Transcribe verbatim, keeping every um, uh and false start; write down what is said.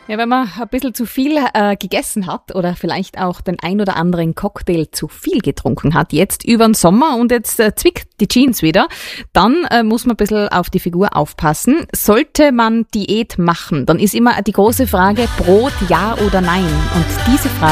Ja, wenn man ein bisschen zu viel äh, gegessen hat oder vielleicht auch den ein oder anderen Cocktail zu viel getrunken hat, jetzt über den Sommer und jetzt äh, zwickt die Jeans wieder, dann äh, muss man ein bisschen auf die Figur aufpassen. Sollte man Diät machen, dann ist immer die große Frage, Brot ja oder nein? Und diese Frage